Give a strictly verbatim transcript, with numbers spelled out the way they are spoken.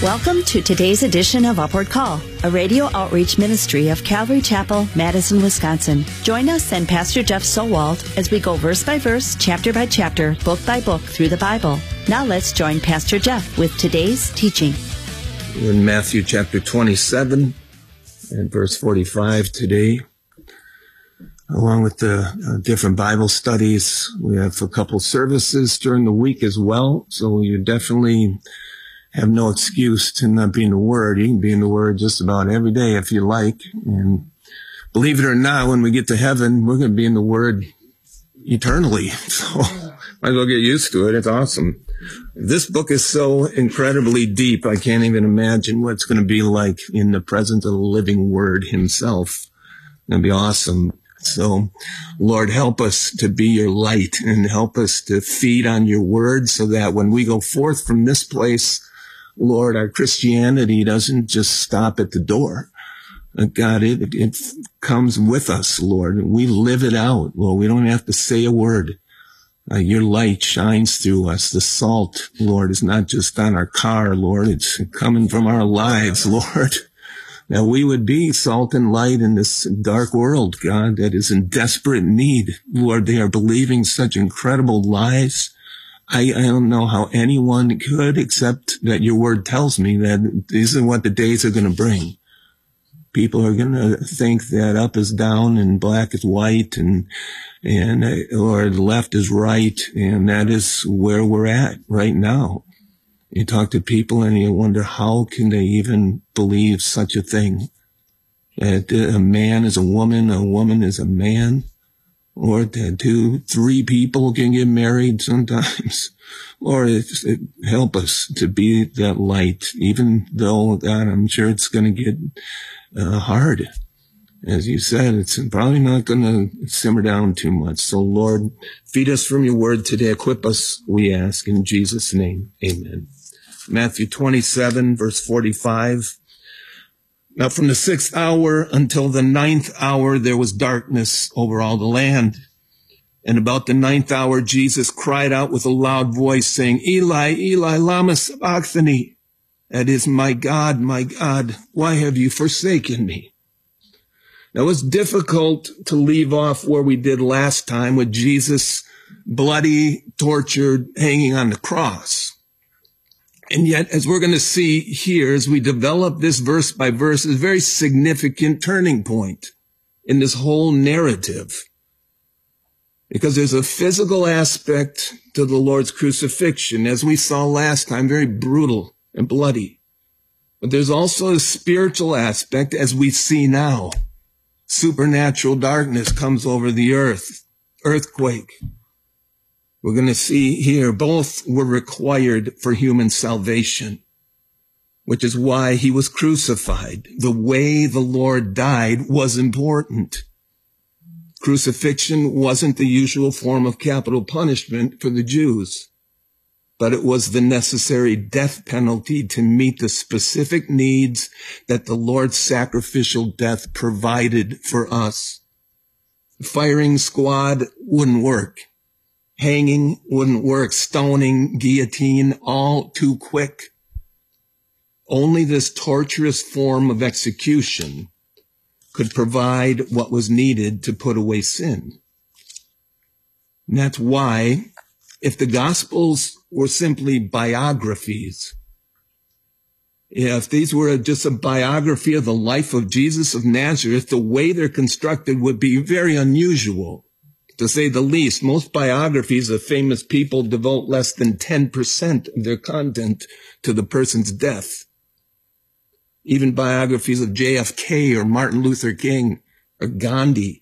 Welcome to today's edition of Upward Call, a radio outreach ministry of Calvary Chapel, Madison, Wisconsin. Join us and Pastor Jeff Sowald as we go verse by verse, chapter by chapter, book by book through the Bible. Now let's join Pastor Jeff with today's teaching. We're in Matthew chapter twenty-seven and verse forty-five today. Along with the uh, different Bible studies, we have a couple services during the week as well, so you definitely have no excuse to not be in the Word. You can be in the Word just about every day if you like. And believe it or not, when we get to heaven, we're going to be in the Word eternally. So might as well get used to it. It's awesome. This book is so incredibly deep, I can't even imagine what it's going to be like in the presence of the living Word himself. It's going to be awesome. So, Lord, help us to be your light and help us to feed on your Word so that when we go forth from this place, Lord, our Christianity doesn't just stop at the door. Uh, God, it, it comes with us, Lord. We live it out, Lord. We don't have to say a word. Uh, your light shines through us. The salt, Lord, is not just on our car, Lord. It's coming from our lives, Lord. That we would be salt and light in this dark world, God, that is in desperate need. Lord, they are believing such incredible lies. I, I don't know how anyone could, except that your word tells me that these are what the days are going to bring. People are going to think that up is down and black is white and, and, or left is right. And that is where we're at right now. You talk to people and you wonder, how can they even believe such a thing? That a man is a woman, a woman is a man. Or that two, three people can get married sometimes. Or it's, it, help us to be that light, even though, God, I'm sure it's going to get uh, hard. As you said, it's probably not going to simmer down too much. So, Lord, feed us from your word today. Equip us, we ask, in Jesus' name. Amen. Matthew twenty-seven, verse forty-five. Now from the sixth hour until the ninth hour, there was darkness over all the land. And about the ninth hour, Jesus cried out with a loud voice, saying, Eli, Eli, lama sabachthani. That is, my God, my God, why have you forsaken me? Now it's difficult to leave off where we did last time with Jesus bloody, tortured, hanging on the cross. And yet, as we're going to see here, as we develop this verse by verse, is a very significant turning point in this whole narrative. Because there's a physical aspect to the Lord's crucifixion, as we saw last time, very brutal and bloody. But there's also a spiritual aspect, as we see now. Supernatural darkness comes over the earth, earthquake. We're going to see here both were required for human salvation, which is why he was crucified. The way the Lord died was important. Crucifixion wasn't the usual form of capital punishment for the Jews, but it was the necessary death penalty to meet the specific needs that the Lord's sacrificial death provided for us. The firing squad wouldn't work. Hanging wouldn't work. Stoning, guillotine, all too quick. Only this torturous form of execution could provide what was needed to put away sin. And that's why, if the Gospels were simply biographies, if these were just a biography of the life of Jesus of Nazareth, the way they're constructed would be very unusual. To say the least, most biographies of famous people devote less than ten percent of their content to the person's death. Even biographies of J F K or Martin Luther King or Gandhi